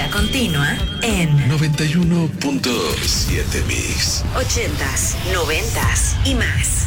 música continua en 91.7 Mix. 80s, 90s y más.